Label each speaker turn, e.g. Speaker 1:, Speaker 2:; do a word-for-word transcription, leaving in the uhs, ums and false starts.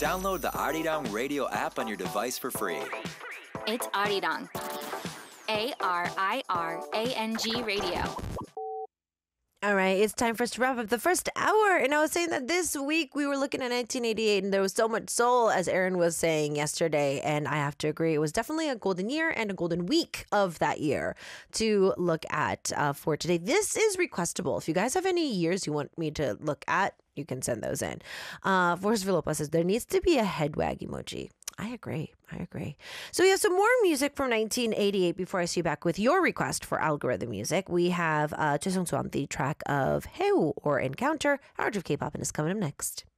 Speaker 1: Download the Arirang radio app on your device for free.
Speaker 2: It's Arirang. A R I R A N G radio.
Speaker 3: All right, it's time for us to wrap up the first hour. And I was saying that this week we were looking at nineteen eighty-eight and there was so much soul, as Aaron was saying yesterday. And I have to agree, it was definitely a golden year and a golden week of that year to look at uh, for today. This is requestable. If you guys have any years you want me to look at, you can send those in. Uh, Forrest Villopa says, there needs to be a head wag emoji. I agree. I agree. So we have some more music from nineteen eighty-eight before I see you back with your request for algorithm music. We have uh, Choi Sung-swan, the track of Heu or Encounter. Our of K-pop, and is coming up next.